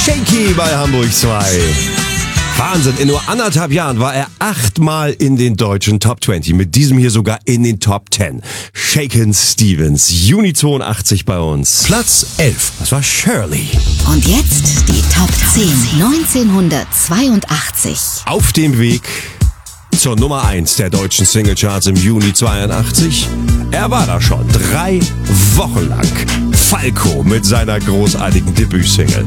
Shaky bei Hamburg 2. Wahnsinn, in nur 1,5 Jahren war er 8-mal in den deutschen Top 20. Mit diesem hier sogar in den Top 10. Shakin' Stevens, Juni 82 bei uns. Platz 11, das war Shirley. Und jetzt die Top 10. 1982. Auf dem Weg zur Nummer 1 der deutschen Singlecharts im Juni 82. Er war da schon 3 Wochen lang. Falco mit seiner großartigen Debütsingle.